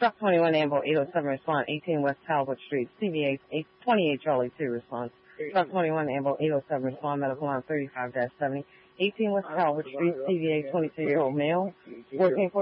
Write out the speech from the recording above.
Truck 21 Amble 807 respond. 18 West Talbot Street. CVA 28 Charlie 2 response. Truck 21 Amble 807 respond. Medical line 35-70. 18 West Talbot Street. CVA 22-year-old male. Working for